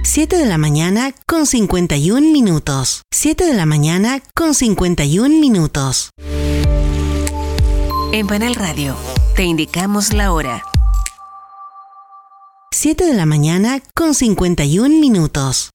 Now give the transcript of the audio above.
7 de la mañana con 51 minutos. 7 de la mañana con 51 minutos. En Panel Radio, te indicamos la hora. 7 de la mañana con 51 minutos.